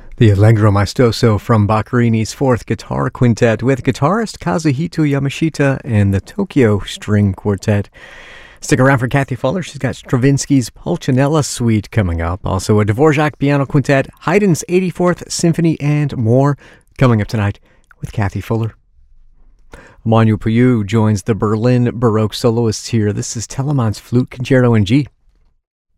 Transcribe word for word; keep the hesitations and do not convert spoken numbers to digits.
The Allegro Maestoso from Boccherini's Fourth Guitar Quintet with guitarist Kazuhito Yamashita and the Tokyo String Quartet. Stick around for Kathy Fuller. She's got Stravinsky's Pulcinella Suite coming up. Also a Dvorak Piano Quintet, Haydn's eighty-fourth Symphony, and more coming up tonight with Kathy Fuller. Emmanuel Puyou joins the Berlin Baroque soloists here. This is Telemann's Flute Concerto in G.